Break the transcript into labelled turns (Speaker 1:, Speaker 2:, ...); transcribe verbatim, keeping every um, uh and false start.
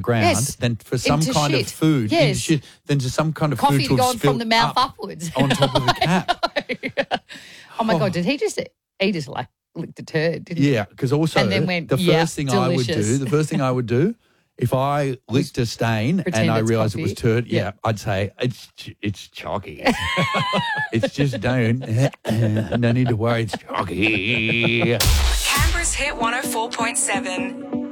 Speaker 1: ground
Speaker 2: Yes.
Speaker 1: than for some
Speaker 2: Into
Speaker 1: kind of
Speaker 2: shit.
Speaker 1: food,
Speaker 2: Yes.
Speaker 1: into shit, than to some kind of
Speaker 2: Coffee
Speaker 1: food
Speaker 2: had
Speaker 1: to have
Speaker 2: gone from
Speaker 1: spilt
Speaker 2: the mouth
Speaker 1: up
Speaker 2: upwards.
Speaker 1: on top of the cap.
Speaker 2: Oh, my
Speaker 1: Oh.
Speaker 2: God, did he just, he just like licked a turd, didn't he?
Speaker 1: Yeah, because also
Speaker 2: And then went,
Speaker 1: the
Speaker 2: yeah,
Speaker 1: first thing I would do,
Speaker 2: delicious.
Speaker 1: the first thing I would do, if I licked a stain
Speaker 2: Pretend
Speaker 1: and I
Speaker 2: it's
Speaker 1: realised it was
Speaker 2: coffee.
Speaker 1: turd, yeah,
Speaker 2: Yeah.
Speaker 1: I'd say it's it's chalky. It's just don't no need to worry, it's chalky.
Speaker 3: Canberra's Hit one oh four point seven.